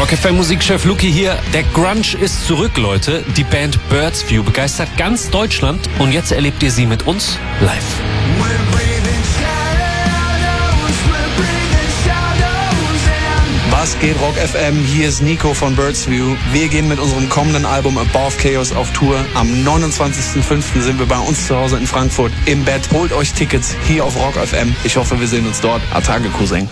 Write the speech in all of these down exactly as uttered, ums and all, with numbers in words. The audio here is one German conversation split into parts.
Rock F M Musikchef Luki hier. Der Grunge ist zurück, Leute. Die Band Birds View begeistert ganz Deutschland und jetzt erlebt ihr sie mit uns live. Was geht, Rock F M? Hier ist Nico von Birds View. Wir gehen mit unserem kommenden Album Above Chaos auf Tour. Am neunundzwanzigsten fünften sind wir bei uns zu Hause in Frankfurt im Bett. Holt euch Tickets hier auf Rock F M. Ich hoffe, wir sehen uns dort. Atage, Cousin.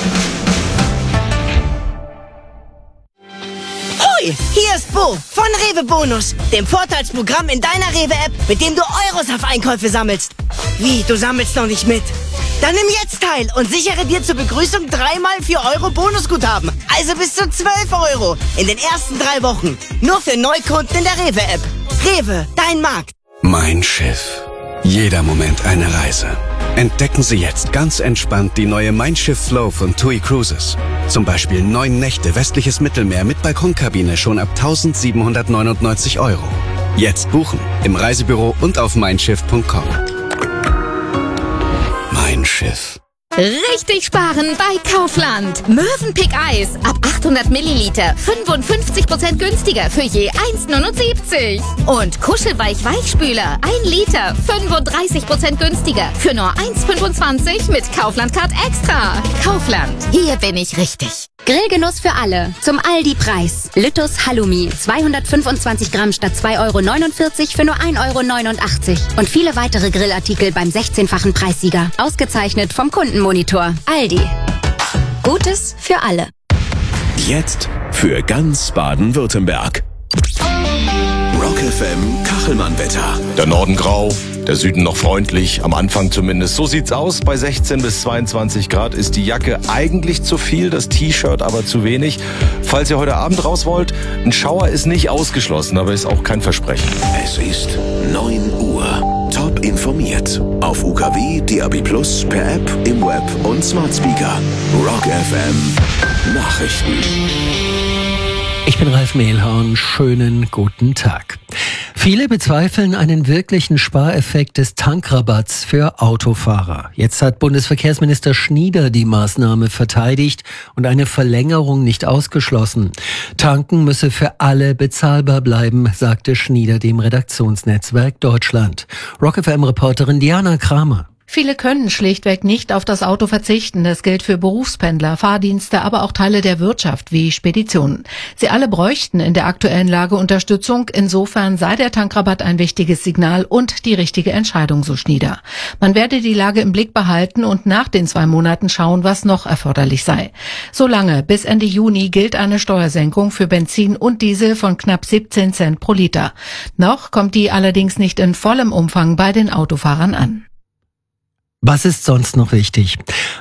Hoi, hier ist Bo von Rewe Bonus, dem Vorteilsprogramm in deiner Rewe-App, mit dem du Euros auf Einkäufe sammelst. Wie, du sammelst noch nicht mit? Dann nimm jetzt teil und sichere dir zur Begrüßung dreimal vier Euro Bonusguthaben. Also bis zu zwölf Euro in den ersten drei Wochen. Nur für Neukunden in der Rewe-App. Rewe, dein Markt. Mein Schiff. Jeder Moment eine Reise. Entdecken Sie jetzt ganz entspannt die neue Mein Schiff Flow von T U I Cruises. Zum Beispiel neun Nächte westliches Mittelmeer mit Balkonkabine schon ab eintausendsiebenhundertneunundneunzig Euro. Jetzt buchen im Reisebüro und auf mein schiff punkt com. Mein Schiff. Richtig sparen bei Kaufland. Mövenpick Eis ab achthundert Milliliter fünfundfünfzig Prozent günstiger für je eins neunundsiebzig. Und Kuschelweich Weichspüler ein Liter fünfunddreißig Prozent günstiger für nur eins fünfundzwanzig mit Kaufland Card Extra. Kaufland, hier bin ich richtig. Grillgenuss für alle. Zum Aldi-Preis. Lüttus Halloumi. zweihundertfünfundzwanzig Gramm statt zwei Euro neunundvierzig für nur ein Euro neunundachtzig. Und viele weitere Grillartikel beim sechzehnfachen Preissieger. Ausgezeichnet vom Kundenmonitor. Aldi. Gutes für alle. Jetzt für ganz Baden-Württemberg. Rock F M Kachelmann-Wetter. Der Norden grau, der Süden noch freundlich, am Anfang zumindest. So sieht's aus. Bei sechzehn bis zweiundzwanzig Grad ist die Jacke eigentlich zu viel, das T-Shirt aber zu wenig. Falls ihr heute Abend raus wollt, ein Schauer ist nicht ausgeschlossen, aber ist auch kein Versprechen. Es ist neun Uhr. Top informiert. Auf U K W, D A B plus, per App, im Web und Smart Speaker. Rock F M Nachrichten. Ich bin Ralf Mehlhorn. Schönen guten Tag. Viele bezweifeln einen wirklichen Spareffekt des Tankrabatts für Autofahrer. Jetzt hat Bundesverkehrsminister Schnieder die Maßnahme verteidigt und eine Verlängerung nicht ausgeschlossen. Tanken müsse für alle bezahlbar bleiben, sagte Schnieder dem Redaktionsnetzwerk Deutschland. Rock F M-Reporterin Diana Kramer. Viele können schlichtweg nicht auf das Auto verzichten. Das gilt für Berufspendler, Fahrdienste, aber auch Teile der Wirtschaft wie Speditionen. Sie alle bräuchten in der aktuellen Lage Unterstützung. Insofern sei der Tankrabatt ein wichtiges Signal und die richtige Entscheidung, so Schnieder. Man werde die Lage im Blick behalten und nach den zwei Monaten schauen, was noch erforderlich sei. Solange bis Ende Juni gilt eine Steuersenkung für Benzin und Diesel von knapp siebzehn Cent pro Liter. Noch kommt die allerdings nicht in vollem Umfang bei den Autofahrern an. Was ist sonst noch wichtig?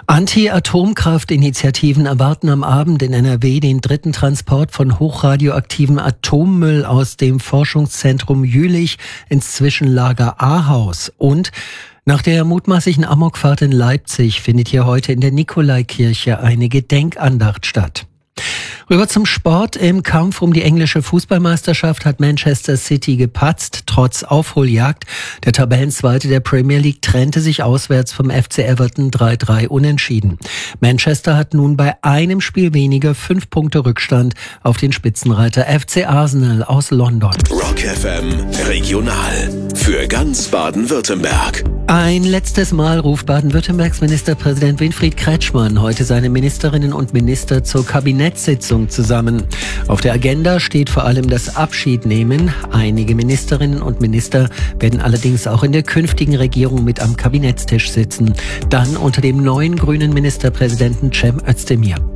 Anti-Atomkraft-Initiativen erwarten am Abend in N R W den dritten Transport von hochradioaktivem Atommüll aus dem Forschungszentrum Jülich ins Zwischenlager Ahaus. Und nach der mutmaßlichen Amokfahrt in Leipzig findet hier heute in der Nikolaikirche eine Gedenkandacht statt. Rüber zum Sport. Im Kampf um die englische Fußballmeisterschaft hat Manchester City gepatzt, trotz Aufholjagd. Der Tabellenzweite der Premier League trennte sich auswärts vom F C Everton drei drei unentschieden. Manchester hat nun bei einem Spiel weniger fünf Punkte Rückstand auf den Spitzenreiter F C Arsenal aus London. Rock F M Regional für ganz Baden-Württemberg. Ein letztes Mal ruft Baden-Württembergs Ministerpräsident Winfried Kretschmann heute seine Ministerinnen und Minister zur Kabinettssitzung zusammen. Auf der Agenda steht vor allem das Abschiednehmen. Einige Ministerinnen und Minister werden allerdings auch in der künftigen Regierung mit am Kabinettstisch sitzen. Dann unter dem neuen grünen Ministerpräsidenten Cem Özdemir.